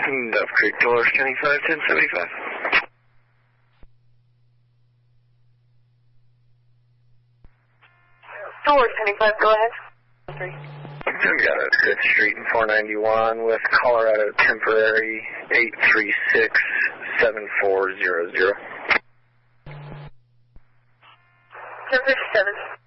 Duff Creek, Dolores County 51075. Dolores County 5, go ahead. I've got a 5th Street and 491 with Colorado temporary 836-7400. 1057.